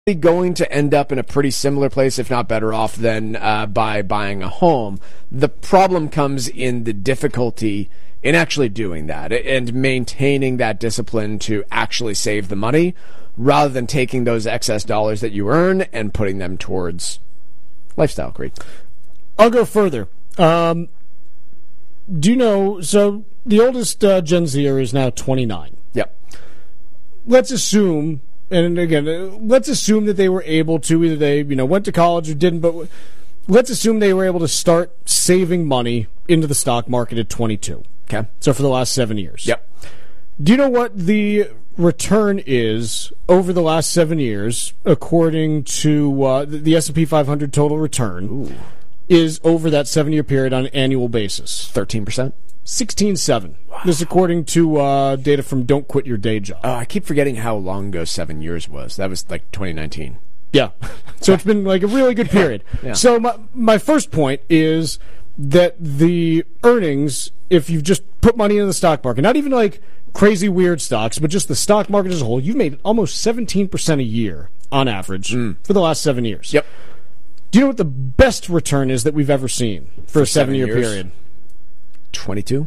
going to end up in a pretty similar place, if not better off, than by buying a home. The problem comes in the difficulty in actually doing that and maintaining that discipline to actually save the money rather than taking those excess dollars that you earn and putting them towards lifestyle. Great. I'll go further. Do you know, so the oldest Gen Zer is now 29. Yep. Let's assume, and again, let's assume that they were able to, either they went to college or didn't, but let's assume they were able to start saving money into the stock market at 22. Okay. So for the last 7 years. Yep. Do you know what the return is over the last 7 years, according to the S&P 500 total return? Ooh. Is over that 7-year period on an annual basis? 13%? 16.7. Wow. This is according to data from Don't Quit Your Day Job. I keep forgetting how long ago 7 years was. That was like 2019. Yeah. So it's been like a really good period. Yeah. So my first point is that the earnings, if you've just put money into the stock market, not even like crazy weird stocks, but just the stock market as a whole, you've made almost 17% a year on average for the last 7 years. Yep. Do you know what the best return is that we've ever seen for a 7-year period? 22?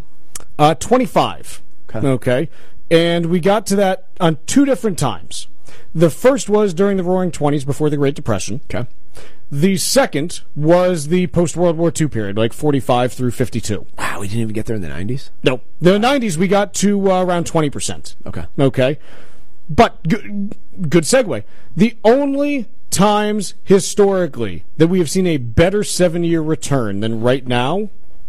25. Okay. And we got to that on 2 different times. The first was during the Roaring '20s before the Great Depression. Okay. The second was the post-World War II period, like 45 through 52. Wow, we didn't even get there in the 90s? No. The 90s, we got to around 20%. Okay. Okay. But good segue. The only times historically that we have seen a better 7-year return than right now,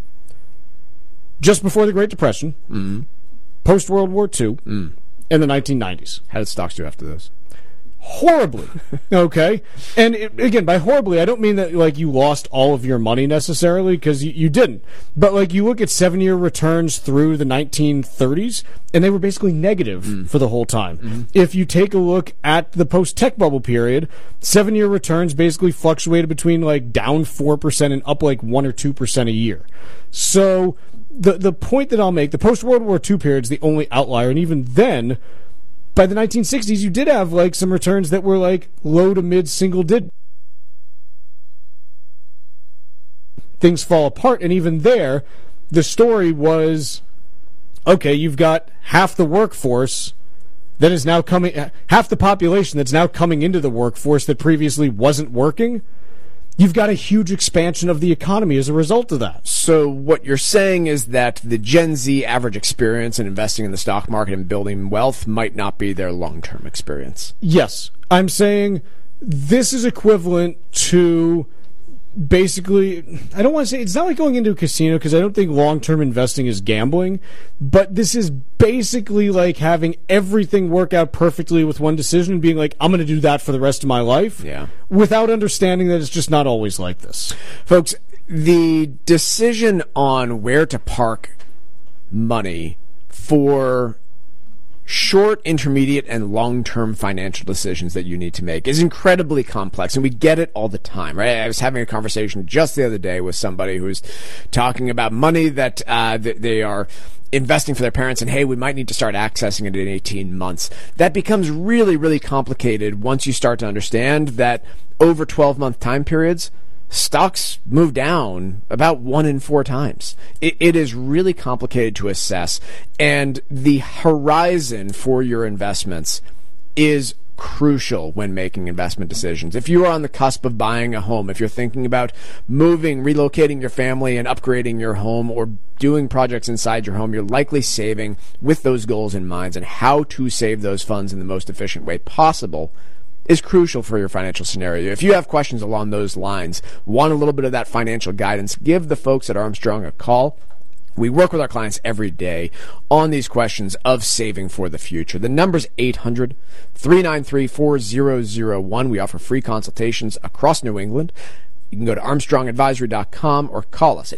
just before the Great Depression, post-World War II, and the 1990s. How did stocks do after those? Horribly. Okay? And again, by horribly, I don't mean that like you lost all of your money necessarily, because you didn't. But like you look at 7-year returns through the 1930s, and they were basically negative for the whole time. If you take a look at the post-tech bubble period, 7-year returns basically fluctuated between like down 4% and up like 1 or 2% a year. So the point that I'll make, the post-World War II period is the only outlier, and even then, by the 1960s, you did have like some returns that were like low to mid single digit. Things fall apart, and even there, the story was, okay, you've got half the workforce that is now coming, half the population that's now coming into the workforce that previously wasn't working. You've got a huge expansion of the economy as a result of that. So what you're saying is that the Gen Z average experience in investing in the stock market and building wealth might not be their long-term experience. Yes. I'm saying this is equivalent to basically, I don't want to say, it's not like going into a casino, because I don't think long-term investing is gambling, but this is basically like having everything work out perfectly with one decision and being like, I'm going to do that for the rest of my life, without understanding that it's just not always like this. Folks, the decision on where to park money for short, intermediate, and long-term financial decisions that you need to make is incredibly complex, and we get it all the time, right? I was having a conversation just the other day with somebody who's talking about money that they are investing for their parents, and hey, we might need to start accessing it in 18 months. That becomes really, really complicated once you start to understand that over 12-month time periods, stocks move down about 1 in 4 times. It is really complicated to assess, and the horizon for your investments is crucial when making investment decisions. If you are on the cusp of buying a home, if you're thinking about moving, relocating your family and upgrading your home, or doing projects inside your home, you're likely saving with those goals in mind, and how to save those funds in the most efficient way possible is crucial for your financial scenario. If you have questions along those lines, want a little bit of that financial guidance, give the folks at Armstrong a call. We work with our clients every day on these questions of saving for the future. The number's 800-393-4001. We offer free consultations across New England. You can go to armstrongadvisory.com or call us at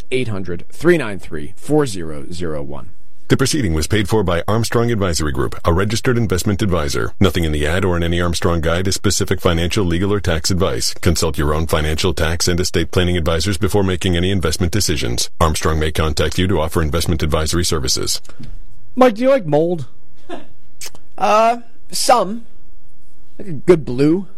800-393-4001. The proceeding was paid for by Armstrong Advisory Group, a registered investment advisor. Nothing in the ad or in any Armstrong guide is specific financial, legal, or tax advice. Consult your own financial, tax, and estate planning advisors before making any investment decisions. Armstrong may contact you to offer investment advisory services. Mike, do you like mold? Some. Like a good blue.